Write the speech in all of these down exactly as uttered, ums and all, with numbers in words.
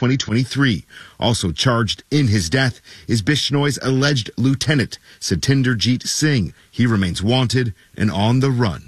twenty twenty-three. Also charged in his death is Bishnoi's alleged lieutenant, Satinderjeet Singh. He remains wanted and on the run.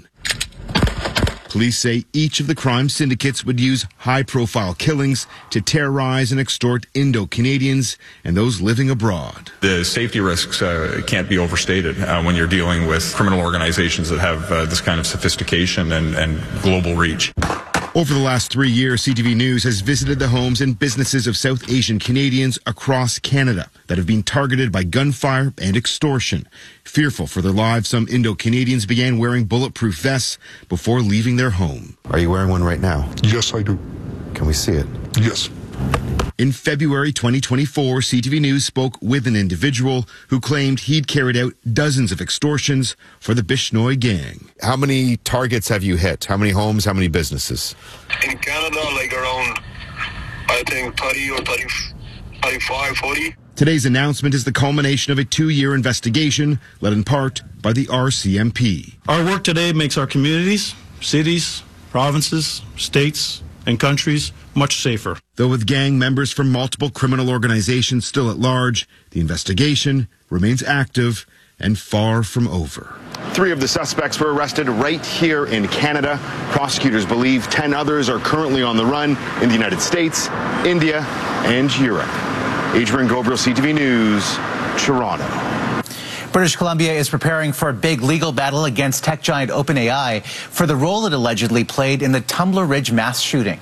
Police say each of the crime syndicates would use high-profile killings to terrorize and extort Indo-Canadians and those living abroad. The safety risks uh, can't be overstated uh, when you're dealing with criminal organizations that have uh, this kind of sophistication and, and global reach. Over the last three years, C T V News has visited the homes and businesses of South Asian Canadians across Canada that have been targeted by gunfire and extortion. Fearful for their lives, some Indo-Canadians began wearing bulletproof vests before leaving their home. Are you wearing one right now? Yes, I do. Can we see it? Yes. In February twenty twenty-four, C T V News spoke with an individual who claimed he'd carried out dozens of extortions for the Bishnoi gang. How many targets have you hit? How many homes? How many businesses? In Canada, like around, I think, thirty or thirty, thirty-five, forty. Today's announcement is the culmination of a two-year investigation led in part by the R C M P. Our work today makes our communities, cities, provinces, states, and countries much safer. Though with gang members from multiple criminal organizations still at large, the investigation remains active and far from over. Three of the suspects were arrested right here in Canada. Prosecutors believe ten others are currently on the run in the United States, India, and Europe. Adrian Gobriel, C T V News, Toronto. British Columbia is preparing for a big legal battle against tech giant OpenAI for the role it allegedly played in the Tumbler Ridge mass shooting.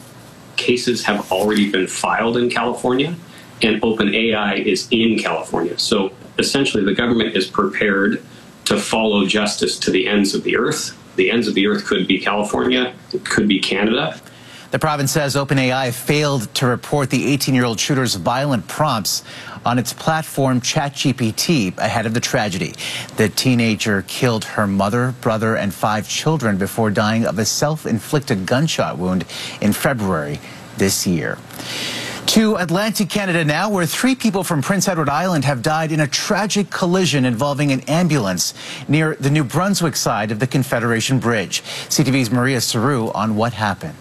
Cases have already been filed in California, and OpenAI is in California. So essentially, the government is prepared to follow justice to the ends of the earth. The ends of the earth could be California, it could be Canada. The province says OpenAI failed to report the eighteen-year-old shooter's violent prompts on its platform ChatGPT ahead of the tragedy. The teenager killed her mother, brother, and five children before dying of a self-inflicted gunshot wound in February this year. To Atlantic Canada now, where three people from Prince Edward Island have died in a tragic collision involving an ambulance near the New Brunswick side of the Confederation Bridge. C T V's Maria Saru on what happened.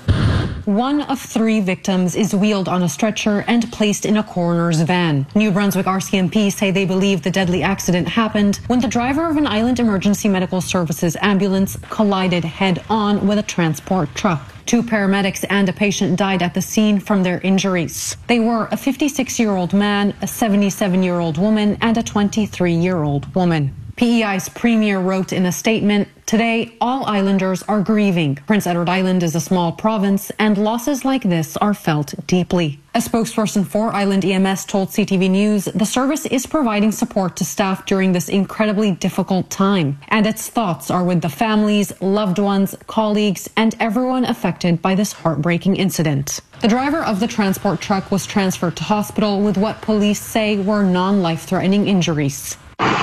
One of three victims is wheeled on a stretcher and placed in a coroner's van. New Brunswick R C M P say they believe the deadly accident happened when the driver of an Island Emergency Medical Services ambulance collided head-on with a transport truck. Two paramedics and a patient died at the scene from their injuries. They were a fifty-six-year-old man, a seventy-seven-year-old woman, and a twenty-three-year-old woman. P E I's premier wrote in a statement, "Today, all islanders are grieving. Prince Edward Island is a small province, and losses like this are felt deeply." A spokesperson for Island E M S told C T V News the service is providing support to staff during this incredibly difficult time, and its thoughts are with the families, loved ones, colleagues, and everyone affected by this heartbreaking incident. The driver of the transport truck was transferred to hospital with what police say were non-life-threatening injuries.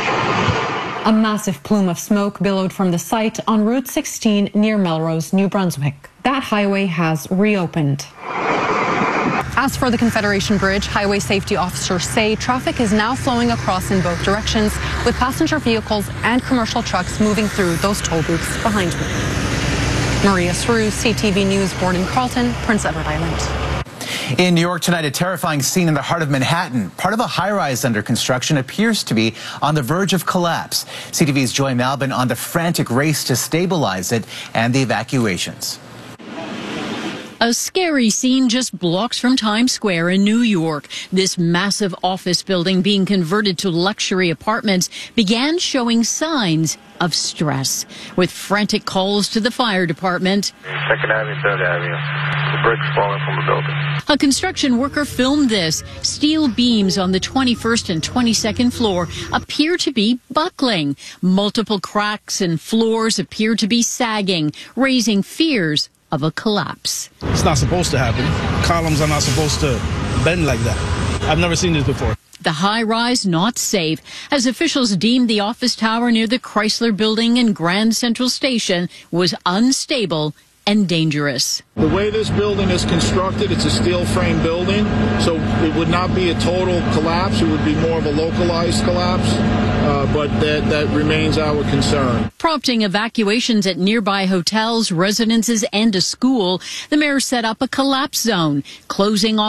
A massive plume of smoke billowed from the site on Route sixteen near Melrose, New Brunswick. That highway has reopened. As for the Confederation Bridge, highway safety officers say traffic is now flowing across in both directions, with passenger vehicles and commercial trucks moving through those toll booths behind me. Maria Sru, C T V News, Borden Carlton, Prince Edward Island. In New York tonight, a terrifying scene in the heart of Manhattan. Part of a high-rise under construction appears to be on the verge of collapse. C T V's Joy Malbin on the frantic race to stabilize it and the evacuations. A scary scene just blocks from Times Square in New York. This massive office building being converted to luxury apartments began showing signs of stress, with frantic calls to the fire department. Second Avenue, Third Avenue. The bricks falling from the building. A construction worker filmed this. Steel beams on the twenty-first and twenty-second floor appear to be buckling. Multiple cracks and floors appear to be sagging, raising fears of a collapse. It's not supposed to happen. Columns are not supposed to bend like that. I've never seen this before. The high-rise not safe, as officials deemed the office tower near the Chrysler Building in Grand Central Station was unstable and dangerous. The way this building is constructed, it's a steel frame building, so it would not be a total collapse. It would be more of a localized collapse, uh, but that, that remains our concern. Prompting evacuations at nearby hotels, residences, and a school, the mayor set up a collapse zone, closing off